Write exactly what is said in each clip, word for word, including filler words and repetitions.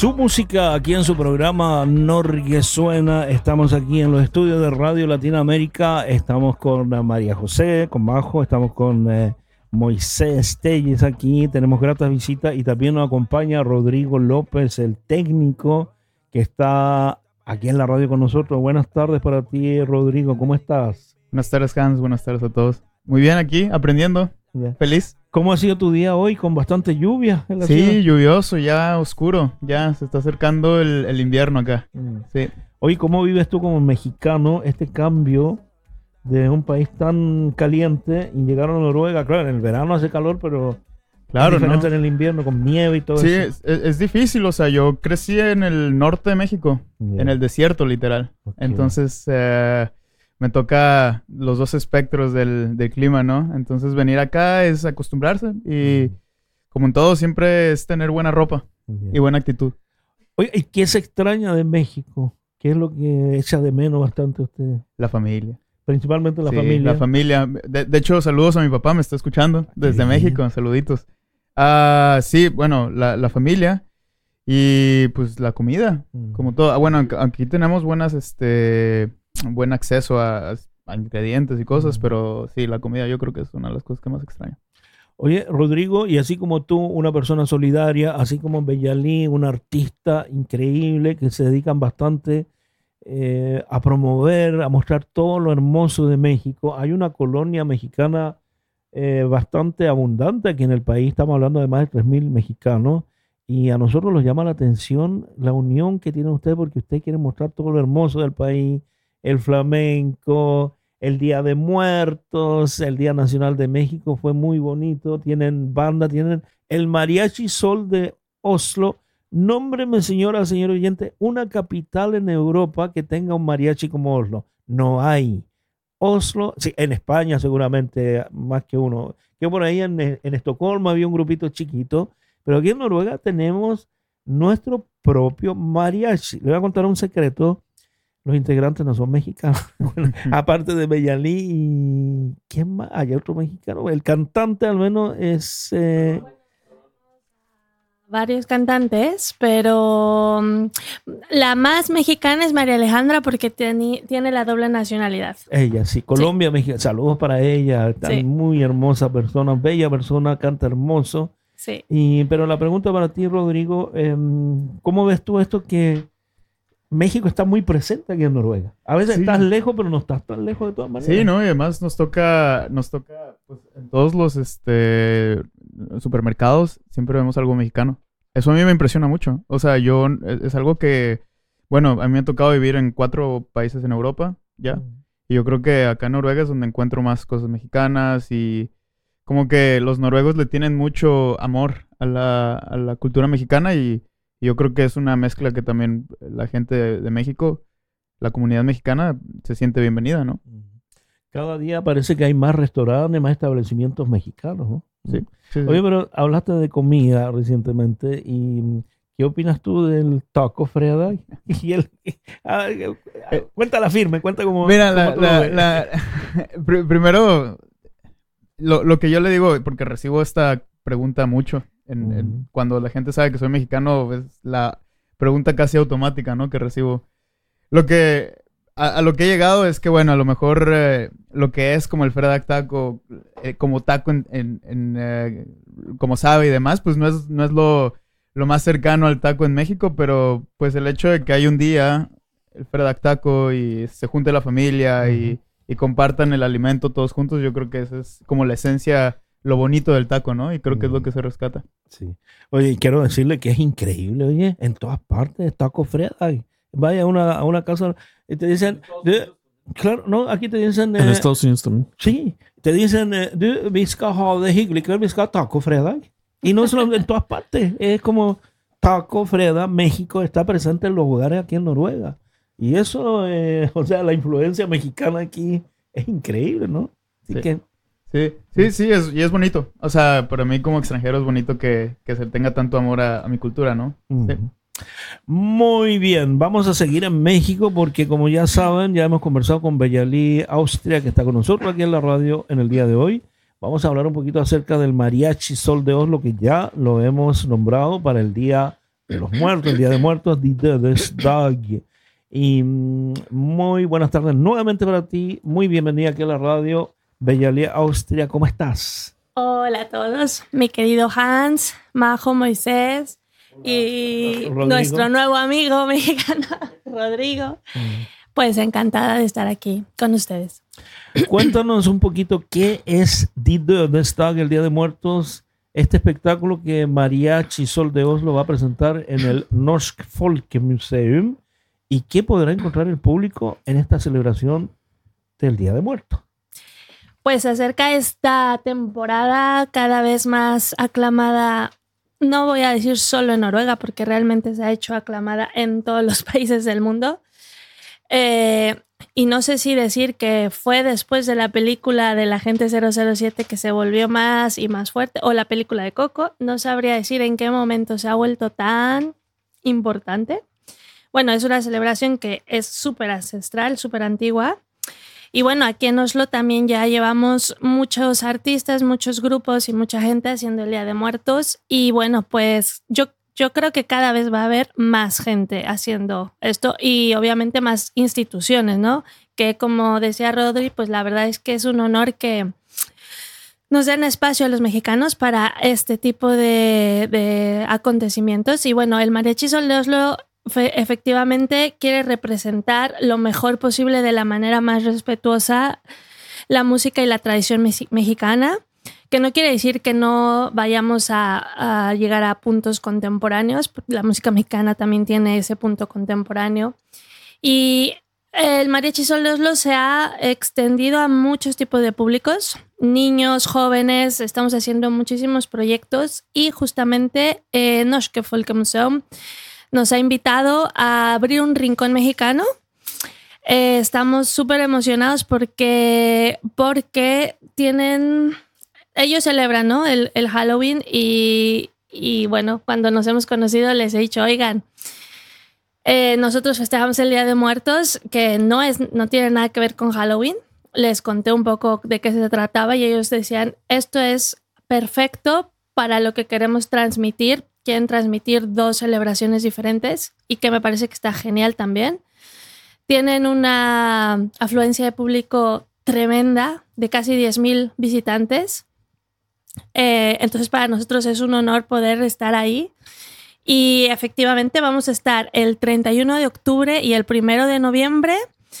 Su música aquí en su programa Norge Suena. Estamos aquí en los estudios de Radio Latinoamérica. Estamos con María José, con Majo, estamos con eh, Moisés Telles aquí. Tenemos gratas visitas y también nos acompaña Rodrigo López, el técnico que está aquí en la radio con nosotros. Buenas tardes para ti, Rodrigo. ¿Cómo estás? Buenas tardes, Hans. Buenas tardes a todos. Muy bien aquí, aprendiendo. Yeah. Feliz. ¿Cómo ha sido tu día hoy con bastante lluvia en la sí, ciudad? Lluvioso, ya oscuro. Ya se está acercando el, el invierno acá. Mm. Sí. Oye, ¿cómo vives tú como mexicano este cambio de un país tan caliente y llegar a Noruega? Claro, en el verano hace calor, pero claro, es diferente, ¿no? En el invierno con nieve y todo sí, eso. Sí, es, es difícil. O sea, yo crecí en el norte de México, yeah. en el desierto, literal. Okay. Entonces... Eh, me toca los dos espectros del, del clima, ¿no? Entonces venir acá es acostumbrarse y mm. como en todo siempre es tener buena ropa yeah. y buena actitud. Oye, ¿y qué se extraña de México? ¿Qué es lo que echa de menos bastante usted? La familia. Principalmente la sí, familia. la familia. De, de hecho, saludos a mi papá, me está escuchando desde bien. México, saluditos. Uh, sí, bueno, la, la familia y pues la comida, mm. como todo. Ah, bueno, aquí tenemos buenas, este... buen acceso a, a ingredientes y cosas, mm. pero sí, la comida yo creo que es una de las cosas que más extraño. Oye, Rodrigo, y así como tú, una persona solidaria, así como Beyalí, un artista increíble que se dedican bastante eh, a promover, a mostrar todo lo hermoso de México. Hay una colonia mexicana eh, bastante abundante aquí en el país, estamos hablando de más de tres mil mexicanos, y a nosotros nos llama la atención la unión que tienen ustedes porque ustedes quieren mostrar todo lo hermoso del país, el flamenco, el Día de Muertos, el Día Nacional de México fue muy bonito, tienen banda, tienen el Mariachi Sol de Oslo. Nómbreme, señora, señor oyente, una capital en Europa que tenga un mariachi como Oslo. No hay. Oslo, sí, en España seguramente más que uno. Que por ahí en, en Estocolmo había un grupito chiquito, pero aquí en Noruega tenemos nuestro propio mariachi. Le voy a contar un secreto. Los integrantes no son mexicanos. Bueno, aparte de Beyalí y... ¿quién más? Hay otro mexicano. El cantante al menos es... Eh... Varios cantantes, pero la más mexicana es María Alejandra porque tiene, tiene la doble nacionalidad. Ella, sí. Colombia, sí. México. Saludos para ella. Tan sí. Muy hermosa persona, bella persona, canta hermoso. Sí. Y, pero la pregunta para ti, Rodrigo, eh, ¿cómo ves tú esto que... México está muy presente aquí en Noruega? A veces sí. Estás lejos, pero no estás tan lejos de todas maneras. Sí, ¿no? Y además nos toca, nos toca pues, en todos los este, supermercados siempre vemos algo mexicano. Eso a mí me impresiona mucho. O sea, yo, es, es algo que, bueno, a mí me ha tocado vivir en cuatro países en Europa, ya. Mm. Y yo creo que acá en Noruega es donde encuentro más cosas mexicanas y como que los noruegos le tienen mucho amor a la, a la cultura mexicana y yo creo que es una mezcla que también la gente de, de México, la comunidad mexicana, se siente bienvenida, ¿no? Cada día parece que hay más restaurantes, más establecimientos mexicanos, ¿no? Sí. sí Oye, sí. pero hablaste de comida recientemente y ¿qué opinas tú del taco Fredag? Y el, ah, eh, cuéntala firme, cuenta cómo... Mira, cómo la, la, la, pr- primero, lo, lo que yo le digo, porque recibo esta pregunta mucho, En, uh-huh. en, cuando la gente sabe que soy mexicano, es la pregunta casi automática, ¿no? Que recibo. Lo que, a, a lo que he llegado es que, bueno, a lo mejor eh, lo que es como el Fredag taco, eh, como taco en, en, en eh, como sabe y demás, pues no es, no es lo, lo más cercano al taco en México, pero pues el hecho de que hay un día el Fredag taco y se junte la familia uh-huh. y, y compartan el alimento todos juntos, yo creo que esa es como la esencia, lo bonito del taco, ¿no? Y creo que es lo que se rescata. Sí. Oye, y quiero decirle que es increíble, oye, en todas partes, taco Fredag. Vaya a una, a una casa y te dicen, claro, no, aquí te dicen... En eh, Estados Unidos también. Sí, te dicen, eh, du, vi ska ha det hyggligt, vi ska ha taco Fredag. Y no solo en todas partes, es como taco Fredag, México está presente en los lugares aquí en Noruega. Y eso, eh, o sea, la influencia mexicana aquí es increíble, ¿no? Así sí. que... Sí, sí, sí, es, y es bonito. O sea, para mí como extranjero es bonito que, que se tenga tanto amor a, a mi cultura, ¿no? Mm. Sí. Muy bien, vamos a seguir en México porque como ya saben, ya hemos conversado con Beyalí Austria, que está con nosotros aquí en la radio en el día de hoy. Vamos a hablar un poquito acerca del Mariachi Sol de Oslo, que ya lo hemos nombrado para el día de los muertos, el Día de Muertos, Die Dödesdag. Y mm, muy buenas tardes nuevamente para ti. Muy bienvenida aquí a la radio Bella Austria. ¿Cómo estás? Hola a todos, mi querido Hans, Majo, Moisés y Rodrigo. Nuestro nuevo amigo mexicano, Rodrigo. Mm. Pues encantada de estar aquí con ustedes. Cuéntanos un poquito qué es Die Dödesdag, el Día de Muertos, este espectáculo que Mariachi Sol de Oslo va a presentar en el Norsk Folkemuseum, y qué podrá encontrar el público en esta celebración del Día de Muertos. Pues acerca esta temporada cada vez más aclamada, no voy a decir solo en Noruega, porque realmente se ha hecho aclamada en todos los países del mundo. Eh, y no sé si decir que fue después de la película del Agente cero cero siete que se volvió más y más fuerte, o la película de Coco. No sabría decir en qué momento se ha vuelto tan importante. Bueno, es una celebración que es súper ancestral, súper antigua. Y bueno, aquí en Oslo también ya llevamos muchos artistas, muchos grupos y mucha gente haciendo el Día de Muertos. Y bueno, pues yo Yo creo que cada vez va a haber más gente haciendo esto y obviamente más instituciones, ¿no? Que como decía Rodri, pues la verdad es que es un honor que nos den espacio a los mexicanos para este tipo de, de acontecimientos. Y bueno, el Mariachi Sol de Oslo fe, efectivamente quiere representar lo mejor posible de la manera más respetuosa la música y la tradición me- mexicana. Que no quiere decir que no vayamos a, a llegar a puntos contemporáneos. La música mexicana también tiene ese punto contemporáneo. Y el Mariachi Sol de Oslo se ha extendido a muchos tipos de públicos. Niños, jóvenes, estamos haciendo muchísimos proyectos. Y justamente eh, Norsk Folkemuseum nos ha invitado a abrir un rincón mexicano. Eh, estamos súper emocionados porque, porque tienen... Ellos celebran, ¿no? el, el Halloween y, y bueno, cuando nos hemos conocido les he dicho, oigan, eh, nosotros festejamos el Día de Muertos, que no, es, no tiene nada que ver con Halloween. Les conté un poco de qué se trataba y ellos decían, esto es perfecto para lo que queremos transmitir. Quieren transmitir dos celebraciones diferentes y que me parece que está genial también. Tienen una afluencia de público tremenda, de casi diez mil visitantes. Eh, entonces para nosotros es un honor poder estar ahí y efectivamente vamos a estar el treinta y uno de octubre y el primero de noviembre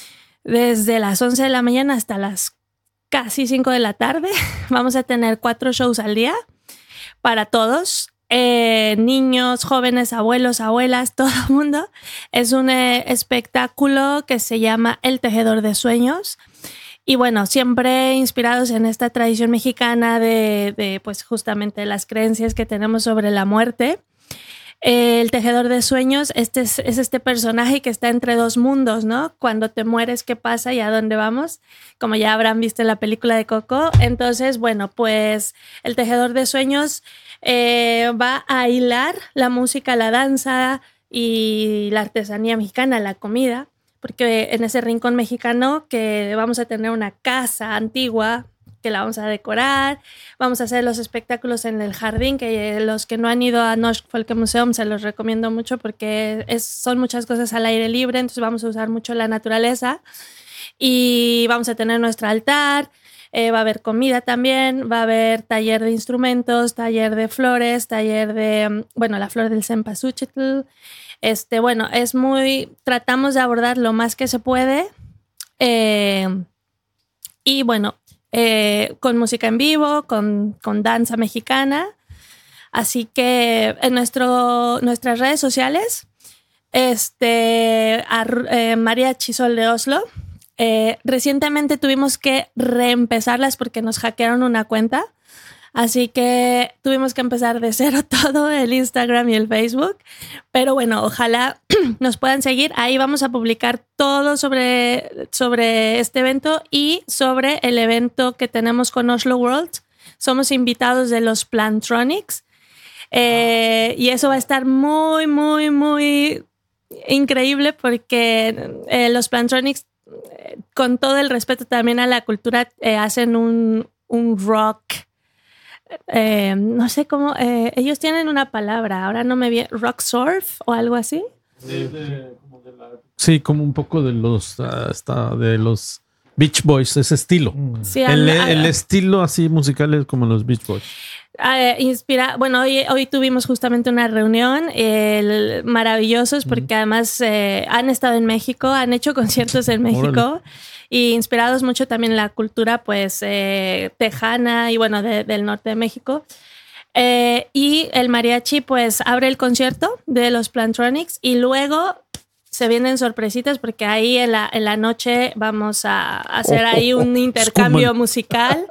desde las once de la mañana hasta las casi cinco de la tarde. Vamos a tener cuatro shows al día para todos, eh, niños, jóvenes, abuelos, abuelas, todo el mundo. Es un eh, espectáculo que se llama El Tejedor de Sueños. Y bueno, siempre inspirados en esta tradición mexicana de, de pues justamente las creencias que tenemos sobre la muerte. Eh, el Tejedor de Sueños este es, es este personaje que está entre dos mundos, ¿no? Cuando te mueres, ¿qué pasa y a dónde vamos? Como ya habrán visto en la película de Coco. Entonces, bueno, pues el Tejedor de Sueños eh, va a hilar la música, la danza y la artesanía mexicana, la comida. Porque en ese rincón mexicano que vamos a tener una casa antigua que la vamos a decorar, vamos a hacer los espectáculos en el jardín, que los que no han ido a Norsk Folkemuseum se los recomiendo mucho porque es, son muchas cosas al aire libre, entonces vamos a usar mucho la naturaleza y vamos a tener nuestro altar, eh, va a haber comida también, va a haber taller de instrumentos, taller de flores, taller de, bueno, la flor del cempasúchitl. Este, bueno, es muy, tratamos de abordar lo más que se puede eh, y bueno, eh, con música en vivo, con, con danza mexicana. Así que en nuestro, nuestras redes sociales, este, a, eh, Mariachi Sol de Oslo, eh, recientemente tuvimos que reempezarlas porque nos hackearon una cuenta. Así que tuvimos que empezar de cero todo, el Instagram y el Facebook. Pero bueno, ojalá nos puedan seguir. Ahí vamos a publicar todo sobre, sobre este evento y sobre el evento que tenemos con Oslo World. Somos invitados de los Plantronics. Eh, y eso va a estar muy, muy, muy increíble porque eh, los Plantronics, eh, con todo el respeto también a la cultura, eh, hacen un, un rock eh, no sé cómo, eh, ellos tienen una palabra, ahora no me viene, rock surf o algo así. Sí, de, como de la, sí, como un poco de los, uh, hasta de los Beach Boys, ese estilo. Sí, el, a, a, el estilo así musical es como los Beach Boys. Uh, inspira, bueno, hoy, hoy tuvimos justamente una reunión eh, maravillosos porque mm. además eh, han estado en México, han hecho conciertos en México. Órale. Y inspirados mucho también en la cultura pues eh, tejana y bueno de, del norte de México. Eh, y el mariachi pues abre el concierto de los Plantronics y luego se vienen sorpresitas porque ahí en la, en la noche vamos a hacer oh, ahí un oh, intercambio musical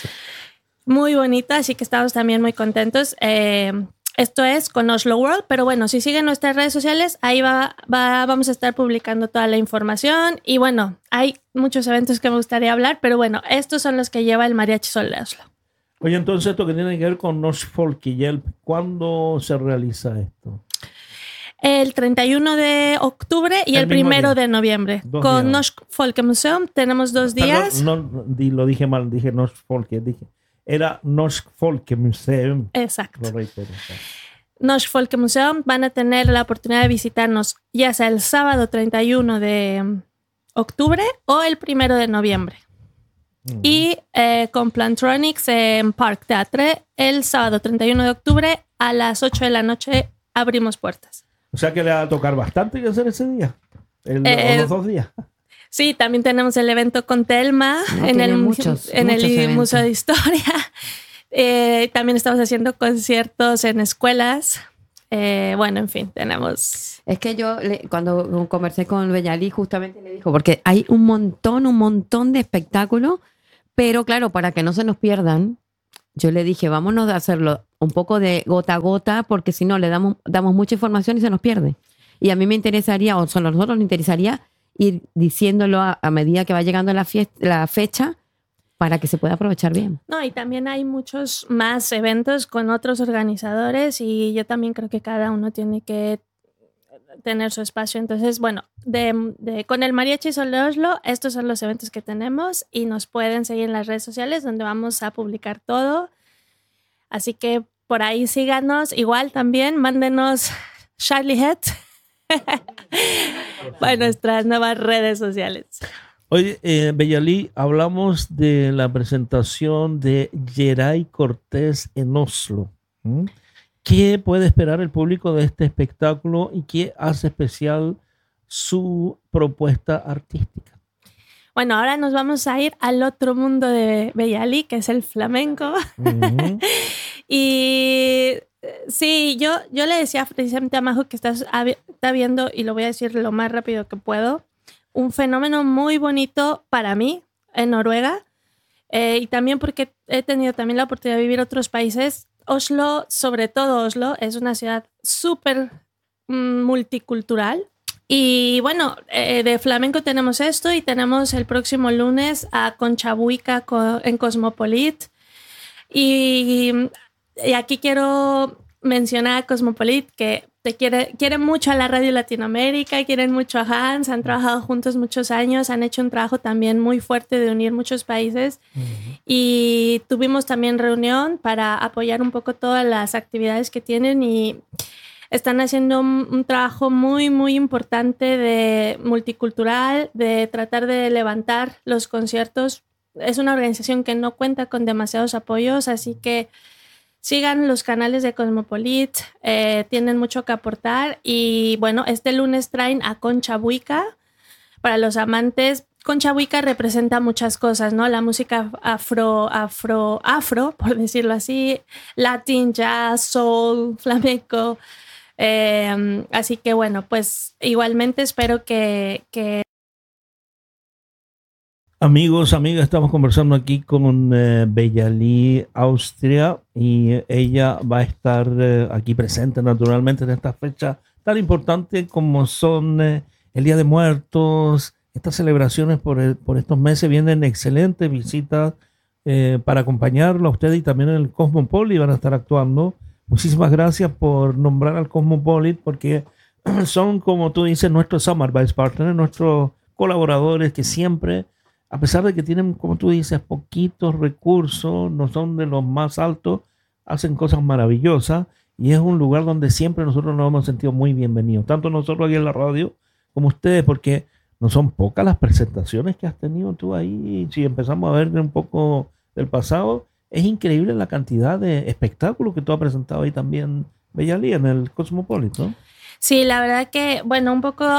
muy bonito, así que estamos también muy contentos. Eh, Esto es con Oslo World, pero bueno, si siguen nuestras redes sociales, ahí va, va, vamos a estar publicando toda la información. Y bueno, hay muchos eventos que me gustaría hablar, pero bueno, estos son los que lleva el Mariachi Sol de Oslo. Oye, entonces esto que tiene que ver con Norsk Folkehjelp, ¿cuándo se realiza esto? El treinta y uno de octubre y el, el primero de noviembre. Dos con días. Norsk Folkemuseum tenemos dos días. Perdón, no, no, lo dije mal, dije Norsk Folke, dije. Era Norsk Folkemuseum. Exacto. Norsk Folkemuseum van a tener la oportunidad de visitarnos ya sea el sábado treinta y uno de octubre o el primero de noviembre. Mm. Y eh, con Plantronics en Park Teatre el sábado treinta y uno de octubre a las ocho de la noche abrimos puertas. O sea que le va a tocar bastante que hacer ese día. El, eh, o los dos días. Sí, también tenemos el evento con Telma no, en el, muchos, en muchos el Museo de Historia. Eh, también estamos haciendo conciertos en escuelas. Eh, bueno, en fin, tenemos... Es que yo le, cuando conversé con Beyalí justamente le dijo, porque hay un montón, un montón de espectáculos, pero claro, para que no se nos pierdan, yo le dije, vámonos a hacerlo un poco de gota a gota, porque si no le damos, damos mucha información y se nos pierde. Y a mí me interesaría, o solo a nosotros nos interesaría, ir diciéndolo a, a medida que va llegando la, fiesta, la fecha para que se pueda aprovechar bien. No, y también hay muchos más eventos con otros organizadores y yo también creo que cada uno tiene que tener su espacio. Entonces, bueno, de, de, con el Mariachi Sol de Oslo, estos son los eventos que tenemos y nos pueden seguir en las redes sociales donde vamos a publicar todo. Así que por ahí síganos. Igual también mándenos Charlie Head para nuestras nuevas redes sociales. Oye, eh, Beyalí, hablamos de la presentación de Geray Cortés en Oslo. ¿Mm? ¿Qué puede esperar el público de este espectáculo y qué hace especial su propuesta artística? Bueno, ahora nos vamos a ir al otro mundo de Beyalí, que es el flamenco. Uh-huh. Y sí, yo, yo le decía precisamente a Majo que estás, está viendo, y lo voy a decir lo más rápido que puedo, un fenómeno muy bonito para mí en Noruega, eh, y también porque he tenido también la oportunidad de vivir en otros países. Oslo, sobre todo Oslo, es una ciudad súper mm, multicultural. Y bueno, eh, de flamenco tenemos esto y tenemos el próximo lunes a Concha Buica en Cosmopolit. Y, y aquí quiero mencionar a Cosmopolit, que te quiere, quieren mucho a la Radio Latinoamérica, quieren mucho a Hans, han trabajado juntos muchos años, han hecho un trabajo también muy fuerte de unir muchos países. Uh-huh. Y tuvimos también reunión para apoyar un poco todas las actividades que tienen y están haciendo un, un trabajo muy, muy importante de multicultural, de tratar de levantar los conciertos. Es una organización que no cuenta con demasiados apoyos, así que sigan los canales de Cosmopolit, eh, tienen mucho que aportar. Y bueno, este lunes traen a Concha Buica. Para los amantes, Concha Buica representa muchas cosas, ¿no? La música afro, afro, afro, por decirlo así, latin, jazz, soul, flamenco. Eh, así que bueno, pues igualmente espero que, que... Amigos, amigas, estamos conversando aquí con eh, Beyalí Austria y ella va a estar eh, aquí presente naturalmente en esta fecha tan importante como son eh, el Día de Muertos. Estas celebraciones por, el, por estos meses vienen excelentes visitas eh, para acompañarlo a usted y también en el Cosmopolit van a estar actuando. Muchísimas gracias por nombrar al Cosmopolit porque son, como tú dices, nuestros samarbetspartners, nuestros colaboradores que siempre, a pesar de que tienen, como tú dices, poquitos recursos, no son de los más altos, hacen cosas maravillosas y es un lugar donde siempre nosotros nos hemos sentido muy bienvenidos, tanto nosotros aquí en la radio como ustedes, porque no son pocas las presentaciones que has tenido tú ahí. Si empezamos a ver un poco del pasado, es increíble la cantidad de espectáculos que tú has presentado ahí también, Bella-Lee, en el Cosmopolitan. Sí, la verdad que, bueno, un poco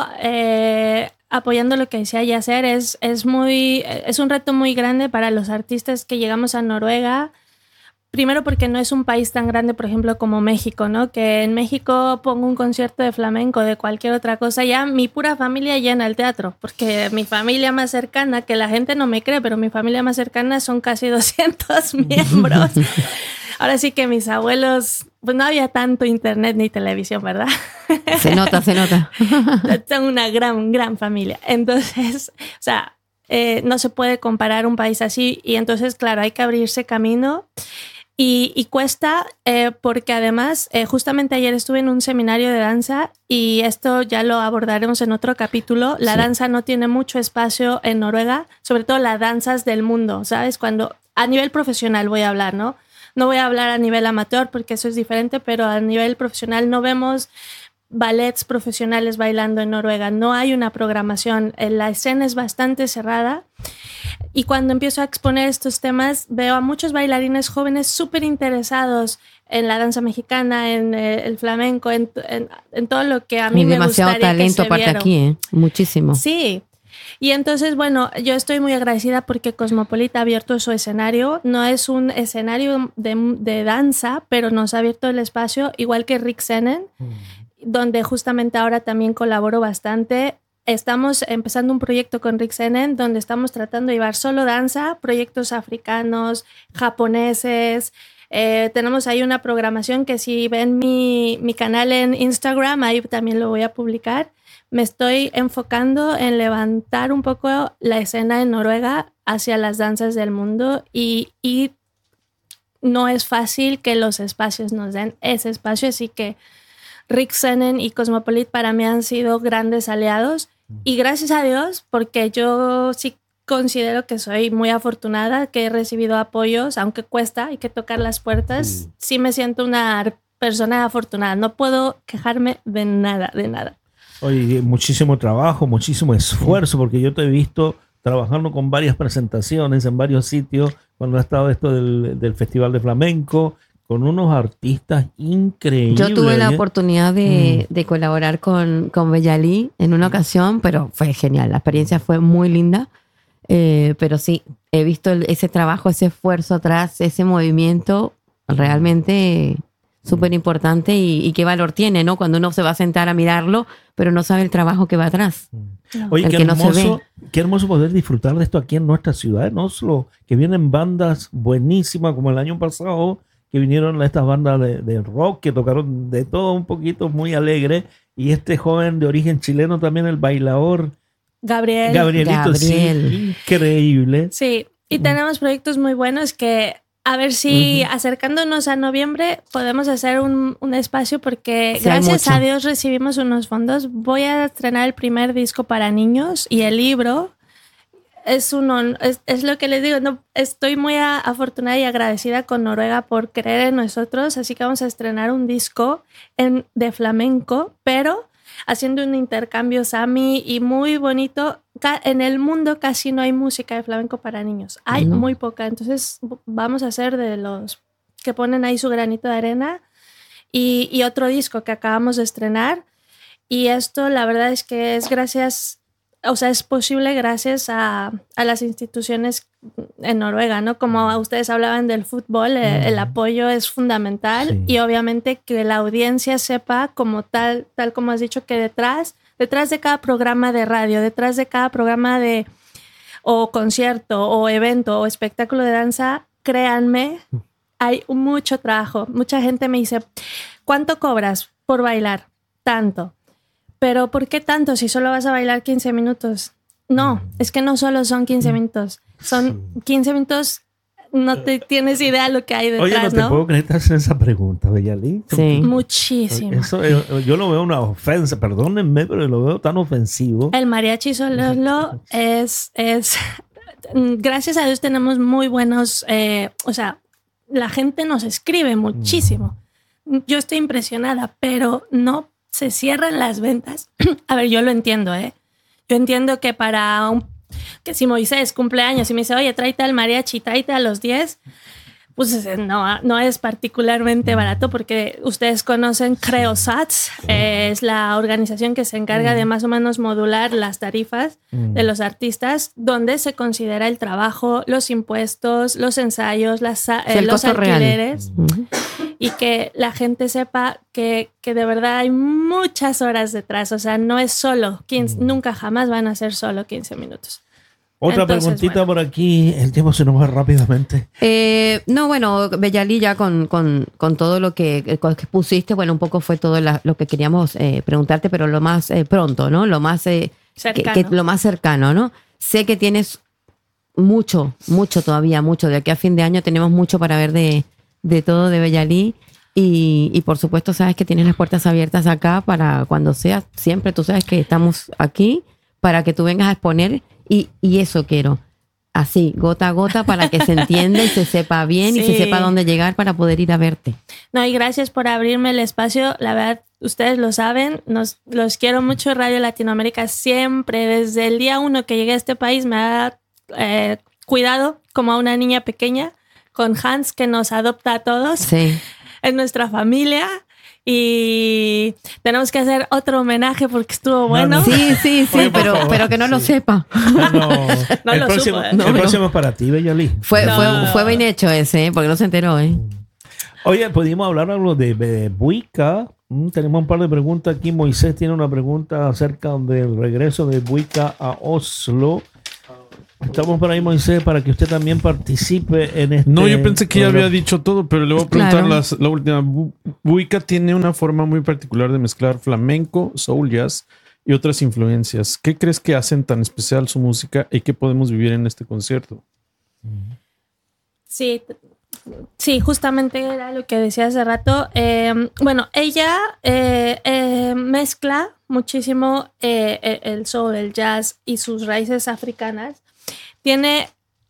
eh, apoyando lo que decía Yacer, es, es, muy, es un reto muy grande para los artistas que llegamos a Noruega. Primero porque no es un país tan grande, por ejemplo, como México, ¿no? Que en México pongo un concierto de flamenco, de cualquier otra cosa, ya mi pura familia llena el teatro, porque mi familia más cercana, que la gente no me cree, pero mi familia más cercana son casi doscientos miembros. Ahora sí que mis abuelos, pues no había tanto internet ni televisión, ¿verdad? Se nota, se nota. Son una gran, gran familia. Entonces, o sea, eh, no se puede comparar un país así y entonces, claro, hay que abrirse camino. Y, y cuesta eh, porque además, eh, justamente ayer estuve en un seminario de danza y esto ya lo abordaremos en otro capítulo. La sí. danza no tiene mucho espacio en Noruega, sobre todo las danzas del mundo, ¿sabes? Cuando a nivel profesional voy a hablar, ¿no? No voy a hablar a nivel amateur porque eso es diferente, pero a nivel profesional no vemos ballets profesionales bailando en Noruega. No hay una programación. La escena es bastante cerrada. Y cuando empiezo a exponer estos temas, veo a muchos bailarines jóvenes súper interesados en la danza mexicana, en el flamenco, en, en, en todo lo que a mí Hay me demasiado gustaría talento que se aparte viera. aquí, ¿eh? Muchísimo. Sí. Y entonces, bueno, yo estoy muy agradecida porque Cosmopolitan ha abierto su escenario. No es un escenario de, de danza, pero nos ha abierto el espacio, igual que Rick Senen, mm. donde justamente ahora también colaboro bastante. Estamos empezando un proyecto con Rick Senen donde estamos tratando de llevar solo danza, proyectos africanos, japoneses. Eh, tenemos ahí una programación que si ven mi, mi canal en Instagram, ahí también lo voy a publicar. Me estoy enfocando en levantar un poco la escena en Noruega hacia las danzas del mundo y, y no es fácil que los espacios nos den ese espacio, así que Rick Senen y Cosmopolitan para mí han sido grandes aliados y gracias a Dios, porque yo sí considero que soy muy afortunada, que he recibido apoyos, aunque cuesta, hay que tocar las puertas, sí, sí me siento una persona afortunada, no puedo quejarme de nada, de nada. Oye, muchísimo trabajo, muchísimo esfuerzo, porque yo te he visto trabajando con varias presentaciones en varios sitios, cuando ha estado esto del, del Festival de Flamenco, con unos artistas increíbles. Yo tuve la oportunidad de, mm. de colaborar con, con Bella-Lee en una ocasión, pero fue genial. La experiencia fue muy linda. Eh, pero sí, he visto el, ese trabajo, ese esfuerzo atrás, ese movimiento realmente súper importante y, y qué valor tiene, ¿no? Cuando uno se va a sentar a mirarlo, pero no sabe el trabajo que va atrás. No. Oye, qué hermoso, no qué hermoso poder disfrutar de esto aquí en nuestra ciudad, en Oslo, que vienen bandas buenísimas, como el año pasado, que vinieron estas bandas de, de rock, que tocaron de todo un poquito, muy alegre, y este joven de origen chileno también, el bailador Gabriel. Gabrielito, Gabriel. Sí, increíble. Sí, y tenemos proyectos muy buenos que a ver si uh-huh. acercándonos a noviembre podemos hacer un, un espacio porque sí, gracias a Dios recibimos unos fondos. Voy a estrenar el primer disco para niños y el libro. Es, un, es, es lo que les digo, no, estoy muy a, afortunada y agradecida con Noruega por creer en nosotros, así que vamos a estrenar un disco en, de flamenco, pero haciendo un intercambio Sami y muy bonito. En el mundo casi no hay música de flamenco para niños, hay no. muy poca, entonces vamos a hacer de los que ponen ahí su granito de arena y, y otro disco que acabamos de estrenar y esto la verdad es que es gracias, o sea, es posible gracias a, a las instituciones en Noruega, ¿no? Como ustedes hablaban del fútbol, el, el apoyo es fundamental sí. y obviamente que la audiencia sepa como tal, tal como has dicho, que detrás, detrás de cada programa de radio, detrás de cada programa de o concierto o evento o espectáculo de danza, créanme, hay mucho trabajo. Mucha gente me dice, ¿cuánto cobras por bailar? Tanto. Pero ¿por qué tanto si solo vas a bailar quince minutos? No, es que no solo son quince minutos, son quince minutos, no te tienes idea de lo que hay detrás, Oye, no te ¿no? puedo creer que hacen esa pregunta, Bella-Lee. Sí. Muchísimo. Eso, yo lo veo una ofensa, perdónenme, pero lo veo tan ofensivo. El mariachi solo es, es, gracias a Dios tenemos muy buenos, eh, o sea, la gente nos escribe muchísimo. Yo estoy impresionada, pero no se cierran las ventas. A ver, yo lo entiendo, ¿eh? Yo entiendo que para un... que si Moisés cumple años y me dice, oye, tráete al mariachi, tráete a los diez... pues no, no es particularmente barato porque ustedes conocen Creosats, eh, es la organización que se encarga de más o menos modular las tarifas mm. de los artistas, donde se considera el trabajo, los impuestos, los ensayos, las, eh, los alquileres mm. y que la gente sepa que, que de verdad hay muchas horas detrás, o sea, no es solo quince, mm. nunca jamás van a ser solo quince minutos. Otra Entonces, preguntita bueno. por aquí. El tiempo se nos va rápidamente. Eh, no, bueno, Bellali, ya con, con, con todo lo que, con que pusiste, bueno, un poco fue todo la, lo que queríamos eh, preguntarte, pero lo más eh, pronto, ¿no? Lo más, eh, cercano. Que, que, lo más cercano, ¿no? Sé que tienes mucho, mucho todavía, mucho. De aquí a fin de año tenemos mucho para ver de, de todo de Bellali. Y, y por supuesto, sabes que tienes las puertas abiertas acá para cuando sea. Siempre tú sabes que estamos aquí para que tú vengas a exponer. Y, y eso quiero, así, gota a gota, para que se entienda y se sepa bien sí. y se sepa dónde llegar para poder ir a verte. No, y gracias por abrirme el espacio. La verdad, ustedes lo saben, nos, los quiero mucho. Radio Latinoamérica siempre, desde el día uno que llegué a este país, me ha eh, cuidado como a una niña pequeña, con Hans, que nos adopta a todos. Sí. Es nuestra familia. Y tenemos que hacer otro homenaje porque estuvo bueno. No, no. Sí, sí, sí, Oye, pero, pero que no sí. lo sepa. No, no. no el lo próximo, supo, ¿eh? no, el próximo no. es para ti, Bellali. Fue, no. fue, fue bien hecho ese, ¿eh? Porque no se enteró, ¿eh? Oye, pudimos hablar algo de, de Buica. Mm, tenemos un par de preguntas aquí. Moisés tiene una pregunta acerca del regreso de Buica a Oslo. Estamos por ahí, Moisés, para que usted también participe en este... No, yo pensé que ya había dicho todo, pero le voy a preguntar claro. las, la última. Buica tiene una forma muy particular de mezclar flamenco, soul, jazz y otras influencias. ¿Qué crees que hacen tan especial su música y qué podemos vivir en este concierto? Sí, sí, justamente era lo que decía hace rato. Eh, bueno, ella eh, eh, mezcla muchísimo eh, el soul, el jazz y sus raíces africanas. Tiene,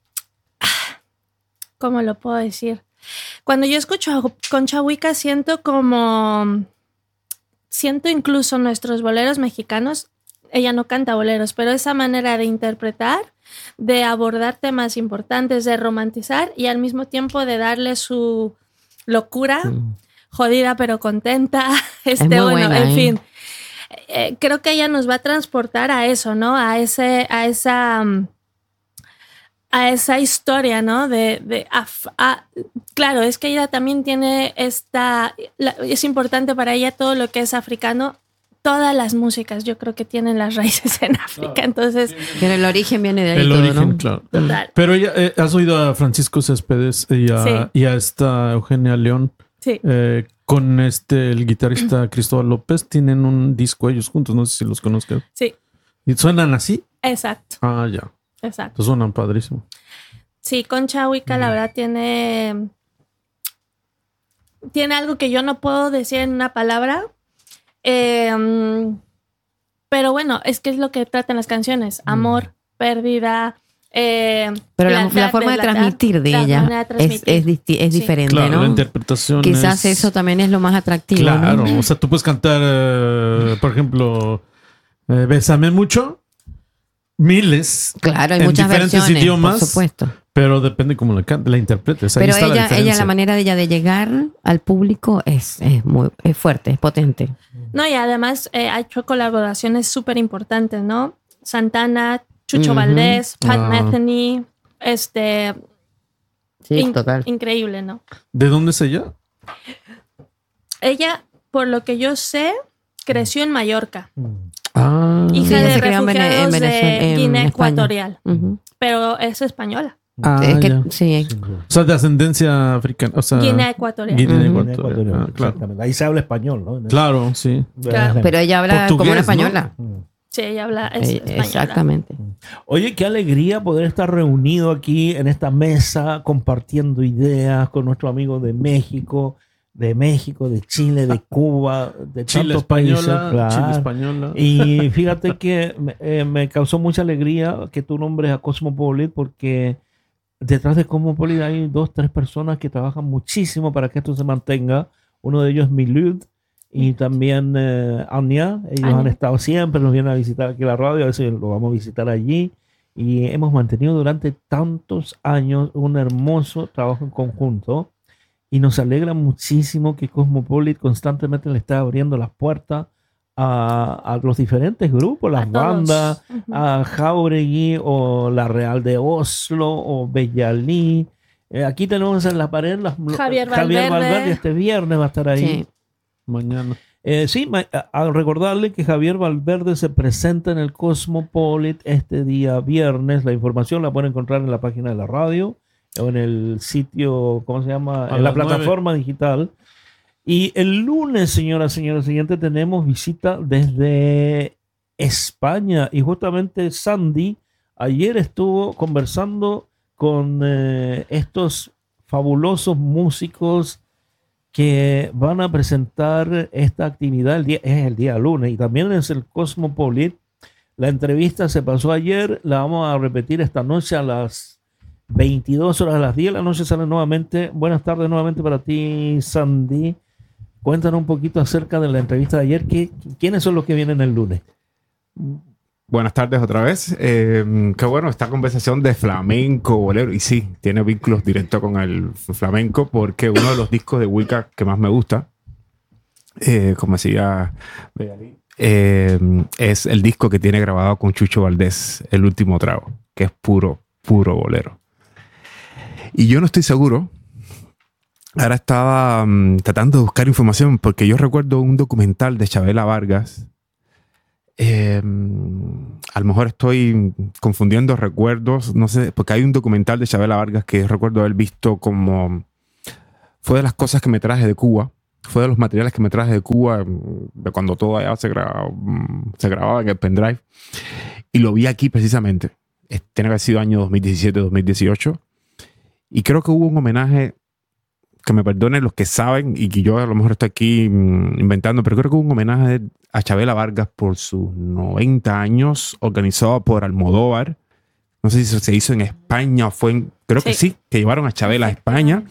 ¿cómo lo puedo decir? Cuando yo escucho a Concha Buica siento como, siento incluso nuestros boleros mexicanos. Ella no canta boleros, pero esa manera de interpretar, de abordar temas importantes, de romantizar y al mismo tiempo de darle su locura, mm. jodida pero contenta. Este, es muy bueno, buena, en ¿eh? fin. Eh, creo que ella nos va a transportar a eso, ¿no? A ese, a esa, a esa historia, ¿no? De, de a, a, claro, es que ella también tiene esta, la, es importante para ella todo lo que es africano. Todas las músicas, yo creo que tienen las raíces en África, claro. Entonces... Pero el origen viene de ahí el todo, origen, ¿no? Claro. Total. Pero ella, eh, ¿has oído a Francisco Céspedes y a, sí. y a esta Eugenia León? Sí. Eh, con este, el guitarrista Cristóbal López, tienen un disco ellos juntos, no sé si los conozcan. Sí. ¿Y suenan así? Exacto. Ah, ya. Exacto. Entonces suenan padrísimo. Sí, Concha Buica, mm. la verdad, tiene... Tiene algo que yo no puedo decir en una palabra. Eh, pero bueno, es que es lo que tratan las canciones. Amor, mm. pérdida... Eh, pero la, la forma de transmitir de ella de transmitir. es, es, es diferente, claro, ¿no? La interpretación quizás es... eso también es lo más atractivo. Claro, ¿no? O sea, tú puedes cantar, uh, por ejemplo, eh, Bésame mucho, miles, claro, hay en muchas diferentes versiones, idiomas, por supuesto. Pero depende cómo la cante, la interpretes. Ahí pero está ella, la ella, la manera de ella de llegar al público es, es muy es fuerte, es potente. No, y además eh, ha hecho colaboraciones súper importantes, ¿no? Santana, Chucho uh-huh. Valdés, Pat ah. Metheny, este... Sí, in- total. Increíble, ¿no? ¿De dónde es ella? Ella, por lo que yo sé, creció en Mallorca. Ah. Hija sí, de se refugiados en, en de en Guinea España. Ecuatorial. Uh-huh. Pero es española. Ah, es que, ya. sí. O sea, de ascendencia africana. O sea, Guinea Ecuatorial. Guinea Uh-huh. Ecuatorial. Ah, claro. Ahí se habla español, ¿no? Claro, sí. Claro. Pero ella habla Portugués, como una española. ¿no? Sí, ella habla es eh, española. Exactamente. Oye, qué alegría poder estar reunido aquí en esta mesa compartiendo ideas con nuestros amigos de México, de México, de Chile, de Cuba, de Chile tantos española, países. Claro. Chile española. Y fíjate que eh, me causó mucha alegría que tú nombres a Cosmopolit porque detrás de Cosmopolis hay dos, tres personas que trabajan muchísimo para que esto se mantenga. Uno de ellos es Milud y también eh, Anya. Ellos Anya. han estado siempre, nos vienen a visitar aquí a la radio, a veces lo vamos a visitar allí. Y hemos mantenido durante tantos años un hermoso trabajo en conjunto. Y nos alegra muchísimo que Cosmopolis constantemente le está abriendo las puertas a, a los diferentes grupos, las A todos. bandas, Ujú. a Jauregui o la Real de Oslo o Bellalí. Eh, aquí tenemos en la pared las, Javier Javier Valverde. Valverde este viernes va a estar ahí. Sí. Mañana. Eh, sí, ma- a, a recordarle que Javier Valverde se presenta en el Cosmopolit este día viernes. La información la pueden encontrar en la página de la radio o en el sitio, ¿cómo se llama? A En la las nueve. plataforma digital. Y el lunes, señoras, señores, siguiente tenemos visita desde España. Y justamente Sandy ayer estuvo conversando con eh, estos fabulosos músicos que van a presentar esta actividad. El día, es el día lunes y también es el Cosmopolit. La entrevista se pasó ayer, la vamos a repetir esta noche a las veintidós horas, a las diez de la noche sale nuevamente. Buenas tardes nuevamente para ti, Sandy. Cuéntanos un poquito acerca de la entrevista de ayer. ¿Qué, ¿Quiénes son los que vienen el lunes? Buenas tardes otra vez. Eh, qué bueno esta conversación de flamenco, bolero. Y sí, tiene vínculos directos con el flamenco porque uno de los discos de Wicca que más me gusta, eh, como decía Bellalí, eh, es el disco que tiene grabado con Chucho Valdés, El Último Trago, que es puro, puro bolero. Y yo no estoy seguro. Ahora estaba um, tratando de buscar información porque yo recuerdo un documental de Chabela Vargas. Eh, a lo mejor estoy confundiendo recuerdos, no sé, porque hay un documental de Chabela Vargas que recuerdo haber visto como... Fue de las cosas que me traje de Cuba. Fue de los materiales que me traje de Cuba, de cuando todo allá se grababa, se grababa en el pendrive. Y lo vi aquí precisamente. Tiene que haber sido año dos mil diecisiete, dos mil dieciocho. Y creo que hubo un homenaje, que me perdonen los que saben, y que yo a lo mejor estoy aquí mmm, inventando, pero creo que hubo un homenaje a Chabela Vargas por sus noventa años, organizado por Almodóvar. No sé si se hizo en España o fue en... Creo Sí. que sí, que llevaron a Chabela a España.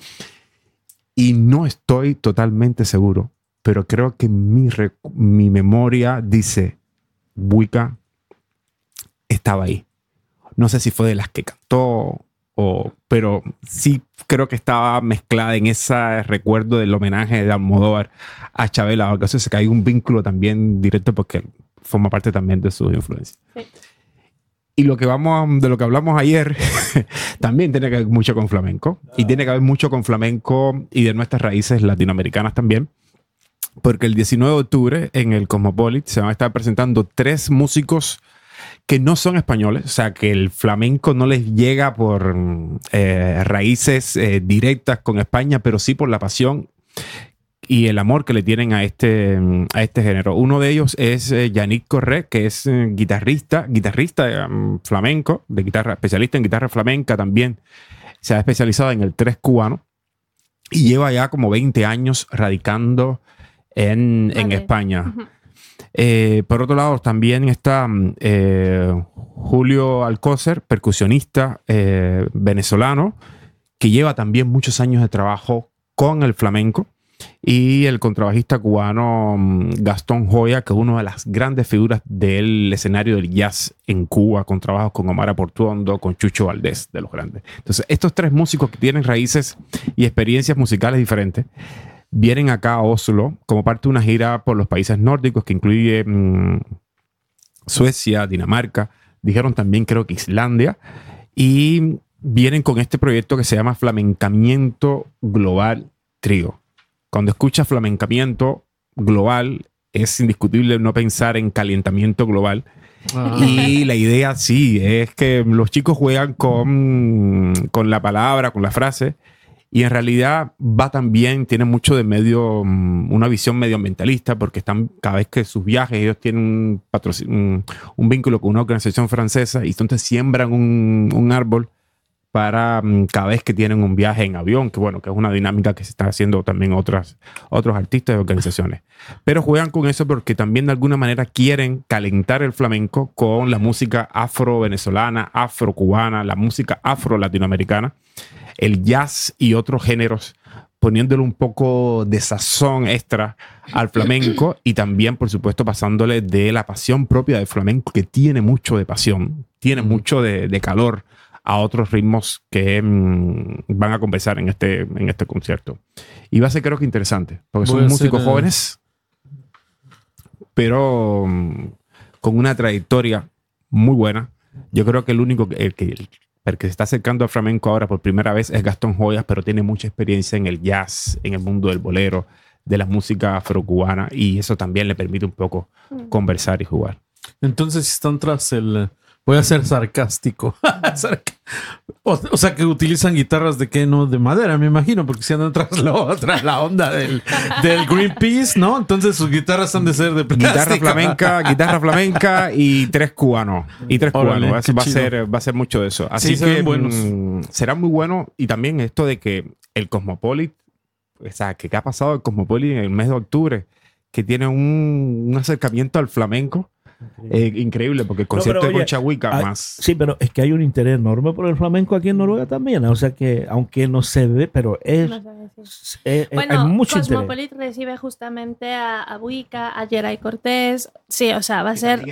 Y no estoy totalmente seguro, pero creo que mi, rec- mi memoria dice Wicca estaba ahí. No sé si fue de las que cantó, o, pero sí creo que estaba mezclada en ese recuerdo del homenaje de Almodóvar a Chabela Vargas. O sea, que hay un vínculo también directo porque forma parte también de sus influencias. Sí. Y lo que vamos, de lo que hablamos ayer también tiene que ver mucho con flamenco. Y tiene que ver mucho con flamenco y de nuestras raíces latinoamericanas también. Porque el diecinueve de octubre en el Cosmopolit se van a estar presentando tres músicos que no son españoles. O sea, que el flamenco no les llega por eh, raíces eh, directas con España, pero sí por la pasión y el amor que le tienen a este, a este género. Uno de ellos es eh, Yannick Corré, que es eh, guitarrista, guitarrista um, flamenco, de guitarra, especialista en guitarra flamenca también. Se ha especializado en el tres cubano y lleva ya como veinte años radicando en, en Vale. España. Ujú. Eh, por otro lado, también está eh, Julio Alcócer, percusionista eh, venezolano, que lleva también muchos años de trabajo con el flamenco. Y el contrabajista cubano Gastón Joya, que es una de las grandes figuras del escenario del jazz en Cuba, con trabajos con Omar Portuondo, con Chucho Valdés, de los grandes. Entonces, estos tres músicos que tienen raíces y experiencias musicales diferentes, vienen acá a Oslo como parte de una gira por los países nórdicos que incluye mmm, Suecia, Dinamarca, dijeron también creo que Islandia, y vienen con este proyecto que se llama Flamencamiento Global Trío. Cuando escuchas flamencamiento global, es indiscutible no pensar en calentamiento global. Ah. Y la idea sí es que los chicos juegan con, con la palabra, con la frase, y en realidad va también, tiene mucho de medio, una visión medioambientalista, porque están cada vez que sus viajes, ellos tienen un, patrocin- un, un vínculo con una organización francesa, y entonces siembran un, un árbol para um, cada vez que tienen un viaje en avión, que bueno, que es una dinámica que se está haciendo también otras, otros artistas y organizaciones. Pero juegan con eso porque también de alguna manera quieren calentar el flamenco con la música afro-venezolana, afro-cubana, la música afro-latinoamericana, el jazz y otros géneros, poniéndole un poco de sazón extra al flamenco y también, por supuesto, pasándole de la pasión propia del flamenco, que tiene mucho de pasión, tiene mucho de, de calor, a otros ritmos que mmm, van a conversar en este, en este concierto. Y va a ser, creo que interesante, porque Voy son a músicos hacer, jóvenes, pero mmm, con una trayectoria muy buena. Yo creo que el único que, el que, el que se está acercando al flamenco ahora por primera vez es Gastón Joyas, pero tiene mucha experiencia en el jazz, en el mundo del bolero, de la música afrocubana, y eso también le permite un poco conversar y jugar. Entonces están tras el... Voy a ser sarcástico. o, o sea, que utilizan guitarras de qué, no de madera, me imagino, porque si andan tras, lo, tras la onda del, del Greenpeace, ¿no? Entonces sus guitarras han de ser de plástico. Guitarra flamenca, guitarra flamenca y tres cubanos. Y tres Órale, cubanos. qué Va a, chido. ser, va a ser mucho de eso. Así Sí, se que ven buenos. mm, será muy bueno. Y también esto de que el Cosmopolit, o sea, que qué ha pasado el Cosmopolit en el mes de octubre, que tiene un, un acercamiento al flamenco. Eh, increíble, porque el concierto pero, de oye, Concha Huica hay- más. Sí, pero es que hay un interés enorme por el flamenco aquí en Noruega también. O sea que, aunque no se ve, pero es, No sé decir. eh, eh, Bueno, hay mucho interés. Cosmopolit recibe justamente a, a Buica, a Geray Cortés. Sí, o sea, va a ser...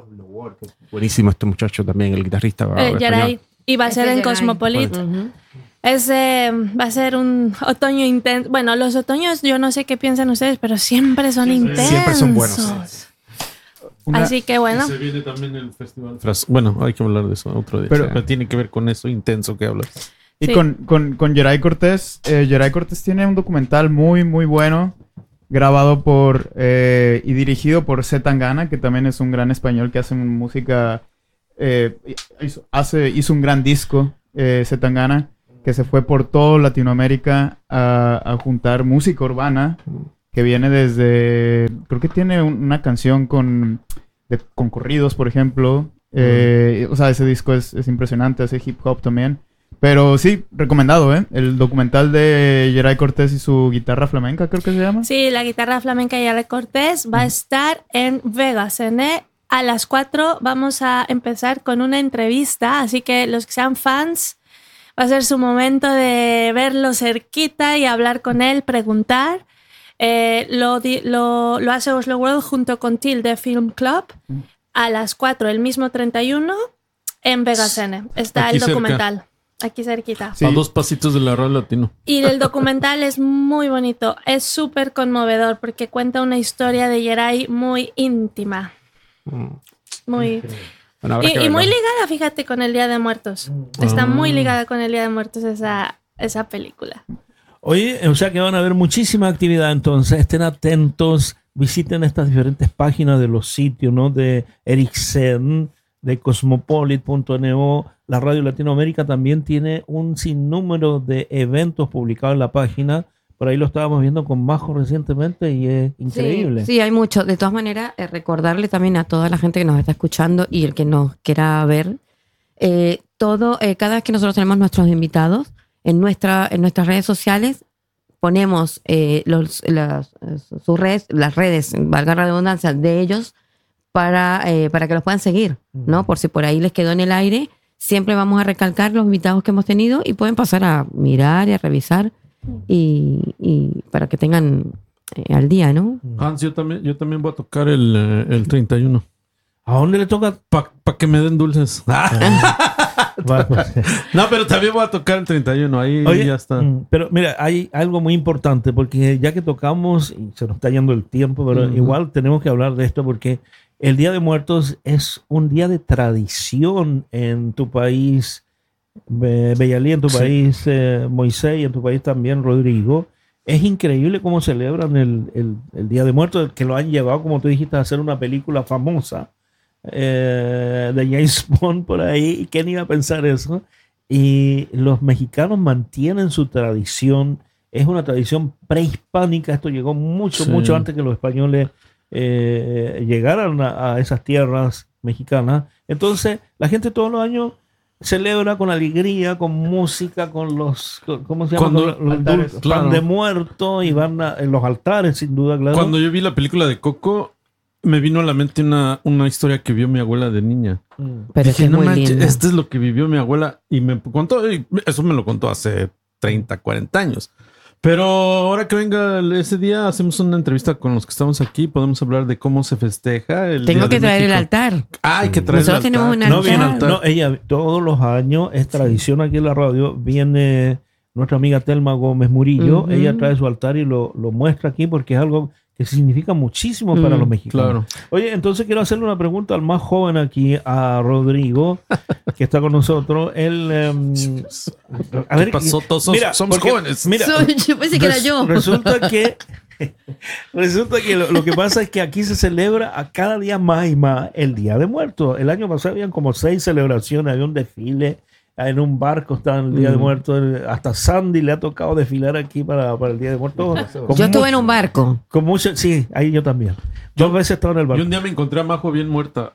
Buenísimo este muchacho también, el guitarrista. Eh, español. Geray. Y va a ser Ese en Geray. Cosmopolit. Ujú. Es, eh, va a ser un otoño intenso. Bueno, los otoños yo no sé qué piensan ustedes, pero siempre son intensos. Siempre son buenos. Una- Así que bueno. Y se viene también el festival. Fras- Bueno, hay que hablar de eso otro día. Pero- Pero tiene que ver con eso intenso que hablas. Y Sí. con, con, con Geray Cortés, eh, Geray Cortés tiene un documental muy, muy bueno, grabado por eh, y dirigido por C. Tangana, que también es un gran español que hace música, eh, hizo, hace, hizo un gran disco, eh, C. Tangana, que se fue por toda Latinoamérica a, a juntar música urbana, que viene desde, creo que tiene un- una canción con, de, con corridos, por ejemplo. Eh, o sea, ese disco es, es impresionante, hace hip hop también. Pero sí, recomendado, ¿eh? El documental de Geray Cortés y su guitarra flamenca, creo que se llama. Sí, la guitarra flamenca Geray Cortés va a estar en Vegas, en E. A las cuatro vamos a empezar con una entrevista, así que los que sean fans, va a ser su momento de verlo cerquita y hablar con él, preguntar. Eh, lo, di- lo, lo hace Oslo World junto con Tilde Film Club a las cuatro, el mismo treinta y uno, en Vegas N. Está Aquí el cerca. documental, aquí cerquita. Sí. A dos pasitos de la radio latino. Y el documental es muy bonito, es súper conmovedor porque cuenta una historia de Geray muy íntima. Muy... Bueno, habrá Y, que y muy verlo. ligada, fíjate, con el Día de Muertos. Está muy ligada con el Día de Muertos esa, esa película. Oye, o sea que van a haber muchísima actividad, entonces estén atentos, visiten estas diferentes páginas de los sitios, ¿no? De Ericsson, de Cosmopolit punto neo. La Radio Latinoamérica también tiene un sinnúmero de eventos publicados en la página. Por ahí lo estábamos viendo con Majo recientemente y es increíble. Sí, sí, hay mucho. De todas maneras, eh, recordarle también a toda la gente que nos está escuchando y el que nos quiera ver, eh, todo, eh, cada vez que nosotros tenemos nuestros invitados, en, nuestra, en nuestras redes sociales ponemos eh, los, las, eh, sus redes, las redes, valga la redundancia, de ellos para, eh, para que los puedan seguir, ¿no? Por si por ahí les quedó en el aire, siempre vamos a recalcar los invitados que hemos tenido y pueden pasar a mirar y a revisar y, y para que tengan eh, al día, ¿no? Hans, yo también, yo también voy a tocar el, eh, el treinta y uno. ¿A dónde le toca? Para que me den dulces. No, pero también voy a tocar el treinta y uno. Ahí Oye, ya está. mm, pero mira, hay algo muy importante porque ya que tocamos y se nos está yendo el tiempo, pero Ujú. igual tenemos que hablar de esto porque el Día de Muertos es un día de tradición en tu país, Be- Beyalí, en tu Sí. país, eh, Moisés, y en tu país también, Rodrigo. Es increíble cómo celebran el, el- el Día de Muertos, que lo han llevado, como tú dijiste, a hacer una película famosa eh, de James Bond por ahí. ¿Y quién iba a pensar eso? Y los mexicanos mantienen su tradición. Es una tradición prehispánica. Esto llegó mucho, Sí. mucho antes que los españoles eh, llegaran a, a esas tierras mexicanas. Entonces, la gente todos los años celebra con alegría, con música, con los, con- ¿cómo se llama? Cuando- Con los altares. dulces, Claro. pan de muerto, y van a- en los altares, sin duda, claro. Cuando yo vi la película de Coco, me vino a la mente una, una historia que vio mi abuela de niña. Pero Dije, es no muy manches, linda. esto es lo que vivió mi abuela y me contó, y eso me lo contó hace treinta, cuarenta años. Pero ahora que venga ese día, hacemos una entrevista con los que estamos aquí. Podemos hablar de cómo se festeja el Tengo Día que de traer el México. altar. Ah, hay que traer Nosotros el tenemos altar. un No, viene, altar. no, ella todos los años, es tradición aquí en la radio, viene nuestra amiga Telma Gómez Murillo, Ujú. ella trae su altar y lo, lo muestra aquí porque es algo que significa muchísimo para Mm, los mexicanos. Claro. Oye, entonces quiero hacerle una pregunta al más joven aquí, a Rodrigo, que está con nosotros. Él, em, a ¿Qué ver, pasó? Todos somos- mira, somos porque- jóvenes. Mira, Soy- yo pensé que era res- yo. Resulta que resulta que lo, lo que pasa es que aquí se celebra a cada día más y más el Día de Muertos. El año pasado habían como seis celebraciones, había un desfile. En un barco estaba el Día de Mm. Muertos. Hasta Sandy le ha tocado desfilar aquí para, para el Día de Muertos. Con Yo estuve en mucho- un barco. con mucho, sí, ahí yo también. Dos veces estaba en el Y barco. un día me encontré a Majo bien muerta.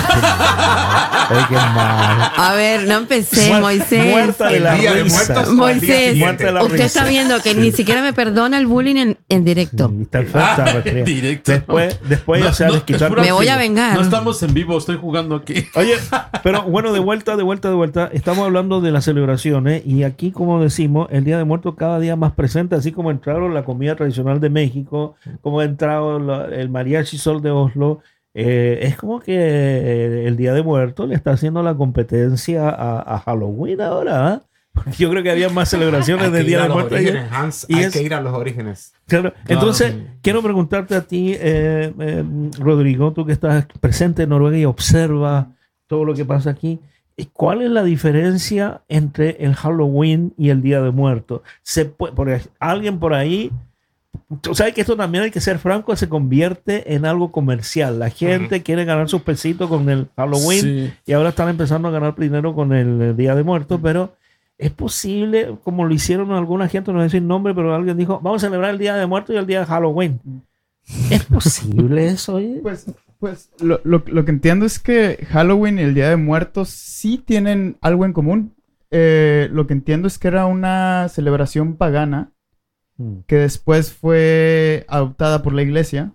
Ay, qué mal. A ver, no empecé, Muer- Moisés. Muerta de la Día de risa. Muertos. Al día Moisés, siguiente. Muerta de la usted risa. está viendo que ni siquiera me perdona el bullying en, en directo. Sí, está enferma, está resfriada. Directo. Después, después ya se va a desquitar. es pura- Me voy a vengar. No estamos en vivo, estoy jugando aquí. Oye, pero bueno, de vuelta, de vuelta, de vuelta. Estamos hablando de las celebraciones y aquí, como decimos, el Día de Muertos cada día más presente, así como entraron la comida tradicional de México, como ha entrado la- el mariachi Sol de Oslo. Eh, es como que eh, el Día de Muertos le está haciendo la competencia a, a Halloween ahora, ¿ah? Porque yo creo que había más celebraciones Hay del que Día ir a de los Muertos. orígenes, Hans. y Hay es- que ir a los orígenes. Claro. Claro. Entonces, quiero preguntarte a ti, eh, eh, Rodrigo, tú que estás presente en Noruega y observas todo lo que pasa aquí, ¿cuál es la diferencia entre el Halloween y el Día de Muertos? Se puede, porque alguien por ahí, tú sabes que esto también hay que ser franco, se convierte en algo comercial. La gente Ujú. quiere ganar sus pesitos con el Halloween Sí. y ahora están empezando a ganar dinero con el eh, Día de Muertos, pero es posible, como lo hicieron alguna gente, no voy a decir nombre, pero alguien dijo, vamos a celebrar el Día de Muertos y el Día de Halloween. ¿Es posible eso? Oye? Pues, pues lo, lo- lo que entiendo es que Halloween y el Día de Muertos sí tienen algo en común. Eh, lo que entiendo es que era una celebración pagana que después fue adoptada por la iglesia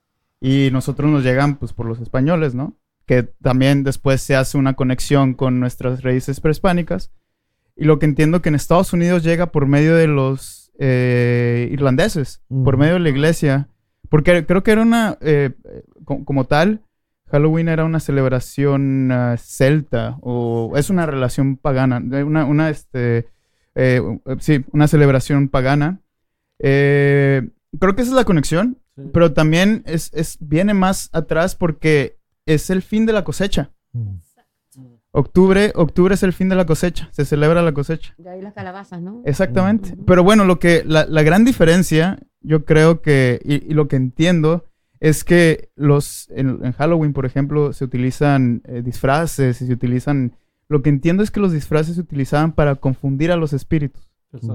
y nosotros nos llegan pues por los españoles, ¿no? Que también después se hace una conexión con nuestras raíces prehispánicas. Y lo que entiendo que en Estados Unidos llega por medio de los eh, irlandeses, Mm. por medio de la iglesia. Porque creo que era una, eh, co- como tal, Halloween era una celebración ah, celta o es una relación pagana, de una, una, este, eh, sí, una celebración pagana. Eh, creo que esa es la conexión, Sí. pero también es, es, viene más atrás porque es el fin de la cosecha. Octubre, octubre es el fin de la cosecha, se celebra la cosecha. De ahí las calabazas, ¿no? Exactamente. Ujú. Pero bueno, lo que, la, la gran diferencia, yo creo que, y, y lo que entiendo, es que los, en, en Halloween, por ejemplo, se utilizan eh, disfraces y se utilizan, lo que entiendo es que los disfraces se utilizaban para confundir a los espíritus.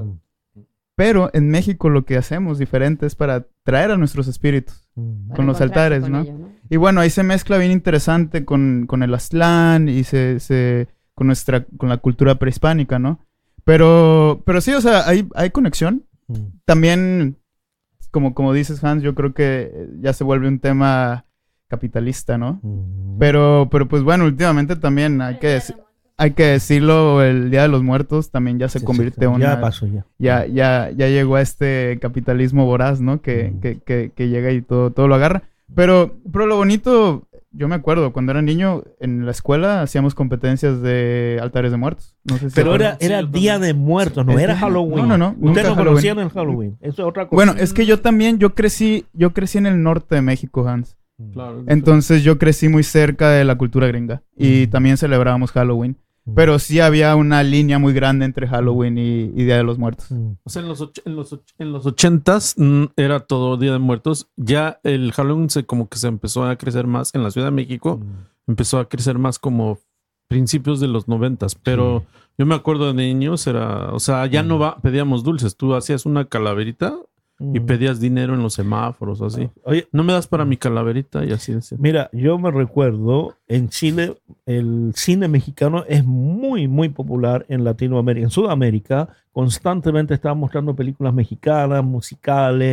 Pero en México lo que hacemos diferente es para traer a nuestros espíritus. Para con los encontrarse altares, con ¿no? ellos, Y bueno, ahí se mezcla bien interesante con, con el Aztlán y se, se, con nuestra, con la cultura prehispánica, ¿no? Pero, pero sí, o sea, hay, hay conexión. También, como, como dices, Hans, yo creo que ya se vuelve un tema capitalista, ¿no? Pero, pero pues bueno, últimamente también hay que, dec- hay que decirlo, el Día de los Muertos también ya se Sí, convierte sí, en sí. una... Ya pasó ya. ya, ya, ya llegó a este capitalismo voraz, ¿no? Que, Mm. que, que, que llega y todo, todo lo agarra. Pero, pero lo bonito, yo me acuerdo, cuando era niño, en la escuela hacíamos competencias de altares de muertos. No sé si Pero se era, acuerdan. Sí, era yo Día también. de Muertos, no Es era día- Halloween. no, no, no, Ustedes nunca no Halloween. conocían el Halloween. Eso es otra cosa. Bueno, es que yo también, yo crecí, yo crecí en el norte de México, Hans. Claro. Entonces yo crecí muy cerca de la cultura gringa. Y Mm. también celebrábamos Halloween. Pero sí había una línea muy grande entre Halloween y, y Día de los Muertos. Mm. O sea, en los, och- en los, och- en los ochentas mm, era todo Día de Muertos. Ya el Halloween se como que se empezó a crecer más en la Ciudad de México. Empezó a crecer más como principios de los noventas. Pero yo me acuerdo de niños, era, o sea, ya no va, pedíamos dulces. Tú hacías una calaverita y Mm. pedías dinero en los semáforos o así. Oye, No me das para mi calaverita y así decía. mira, yo me recuerdo, en Chile el cine mexicano es muy, muy popular en Latinoamérica. En Sudamérica constantemente estaban mostrando películas mexicanas, musicales.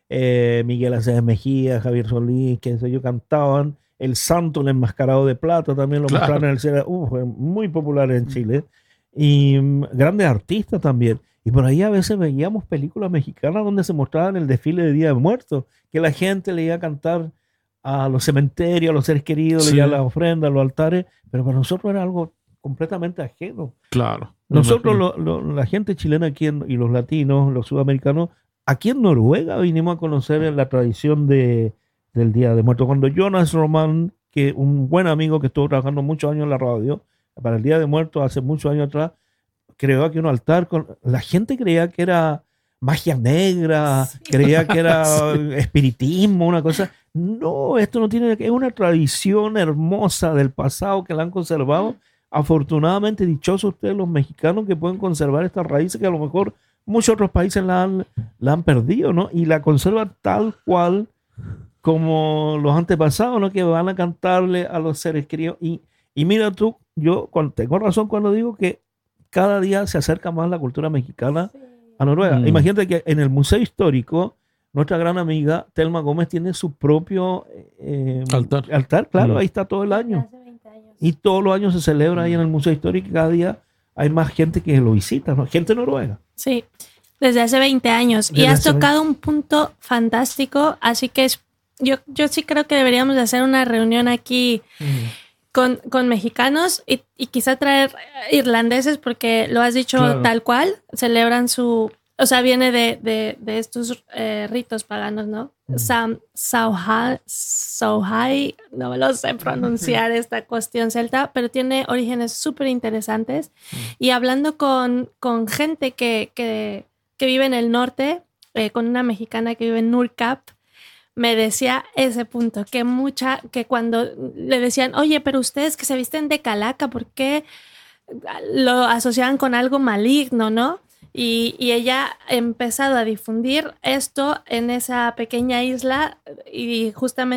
eh, Miguel Aceves Mejía, Javier Solís, que ellos cantaban. El Santo, el Enmascarado de Plata, también lo Claro. mostraron en el cine. Uh, fue muy popular en Chile. Y mm, grandes artistas también. Y por ahí a veces veíamos películas mexicanas donde se mostraban el desfile de Día de Muertos, que la gente le iba a cantar a los cementerios, a los seres queridos, Sí. le iba a las ofrendas, a los altares, pero para nosotros era algo completamente ajeno. Claro. me Nosotros, imagino. lo- lo- la gente chilena aquí en- y los latinos, los sudamericanos, aquí en Noruega vinimos a conocer la tradición de, del Día de Muertos. Cuando Jonas Román, que un buen amigo que estuvo trabajando muchos años en la radio, para el Día de Muertos hace muchos años atrás, creó aquí un altar. Con, la gente creía que era magia negra, creía que era espiritismo, una cosa. No, esto no tiene, es una tradición hermosa del pasado que la han conservado. Afortunadamente, dichosos ustedes los mexicanos que pueden conservar estas raíces que a lo mejor muchos otros países la han, la han perdido, ¿no? Y la conservan tal cual como los antepasados, ¿no? Que van a cantarle a los seres queridos. Y, y mira tú, yo cuando, tengo razón cuando digo que cada día se acerca más la cultura mexicana a Noruega. Mm. Imagínate que en el Museo Histórico, nuestra gran amiga Telma Gómez tiene su propio eh, Altar. altar, claro, Mm. ahí está todo el año. Hace veinte años. Y todos los años se celebra ahí en el Museo Histórico y cada día hay más gente que lo visita, ¿no? Gente noruega. Sí, desde hace veinte años. Y Desde has hace tocado un punto fantástico, así que es, yo, yo sí creo que deberíamos de hacer una reunión aquí con, con mexicanos y, y quizá traer irlandeses, porque lo has dicho Claro. tal cual, celebran su... O sea, viene de, de, de estos eh, ritos paganos, ¿no? Mm. Sam, Sauhai, Sauhai, no me lo sé pronunciar esta cuestión celta, pero tiene orígenes súper interesantes. Y hablando con, con gente que, que, que vive en el norte, eh, con una mexicana que vive en Nurkap, me decía ese punto, que mucha, que cuando le decían, oye, pero ustedes que se visten de calaca, ¿por qué lo asociaban con algo maligno, no? Y, y ella ha empezado a difundir esto en esa pequeña isla y justamente